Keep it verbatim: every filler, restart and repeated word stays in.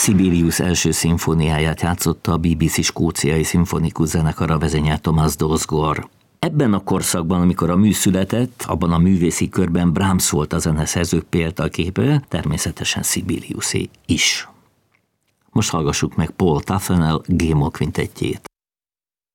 Sibelius első szimfóniáját játszotta a bé bé cé skóciai szimfonikus zenekara vezényelt Thomas Dawsgor. Ebben a korszakban, amikor a mű született, abban a művészi körben Brahms volt a zeneszerzők példaképű, természetesen Sibeliusé is. Most hallgassuk meg Paul Taffanel G-moll kvintettjét.